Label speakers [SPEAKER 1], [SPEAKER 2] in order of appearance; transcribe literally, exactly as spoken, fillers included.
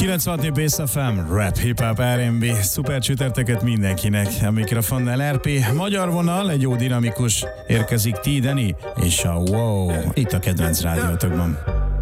[SPEAKER 1] kilencvenhat Bass ef em, rap, hip-hop, er and bé, szuper csütörtöket mindenkinek. A mikrofonnál er pé, magyar vonal, egy jó dinamikus, érkezik T. Deni és a Wow, itt a kedvenc rádiótokban.